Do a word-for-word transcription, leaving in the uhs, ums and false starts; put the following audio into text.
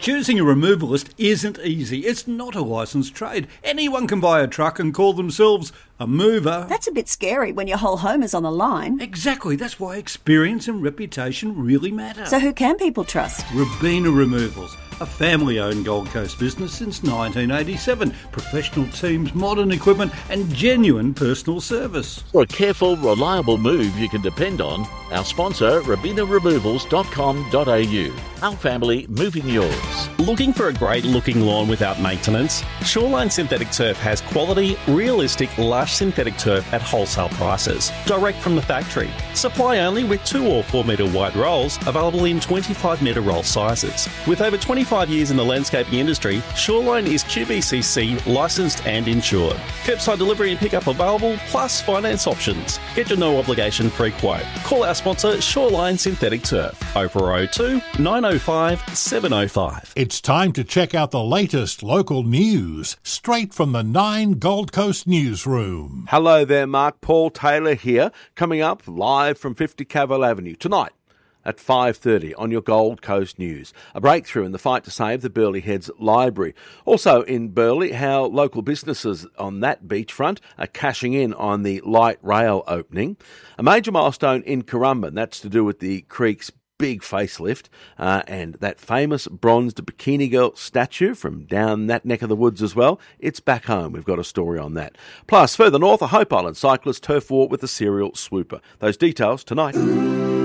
Choosing a removalist isn't easy. It's not a licensed trade. Anyone can buy a truck and call themselves a mover. That's a bit scary when your whole home is on the line. Exactly. That's why experience and reputation really matter. So who can people trust? Robina Removals, a family-owned Gold Coast business since nineteen eighty-seven. Professional teams, modern equipment and genuine personal service. For a careful, reliable move you can depend on, our sponsor, robina removals dot com dot a u. Our family moving yours. Looking for a great-looking lawn without maintenance? Shoreline Synthetic Turf has quality, realistic, lush synthetic turf at wholesale prices, direct from the factory. Supply only with two or four metre wide rolls, available in twenty-five metre roll sizes. With over twenty-five years in the landscaping industry, Shoreline is Q B C C licensed and insured. Curbside delivery and pickup available, plus finance options. Get your no obligation free quote. Call our sponsor, Shoreline Synthetic Turf, oh four oh two, nine oh five, seven oh five. It's time to check out the latest local news, straight from the Nine Gold Coast newsroom. Hello there, Mark. Paul Taylor here, coming up live from fifty Cavill Avenue tonight at five thirty on your Gold Coast News. A breakthrough in the fight to save the Burleigh Heads Library. Also in Burleigh, how local businesses on that beachfront are cashing in on the light rail opening. A major milestone in Currumbin, that's to do with the creek's big facelift, uh, and that famous bronzed Bikini Girl statue from down that neck of the woods as well. It's back home. We've got a story on that. Plus, further north, a Hope Island cyclist turf war with a serial swooper. Those details tonight.